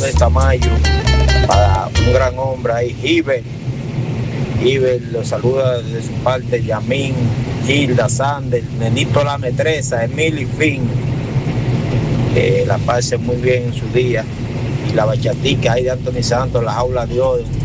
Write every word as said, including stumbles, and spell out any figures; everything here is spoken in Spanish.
de Tamayo, para un gran hombre ahí, Iber. Iber lo saluda de su parte, Yamín, Gilda, Sander, Nenito la Metresa, Emil y Fin. Que la pase muy bien en su día. Y la bachatica ahí de Anthony Santos, la jaula de Dios.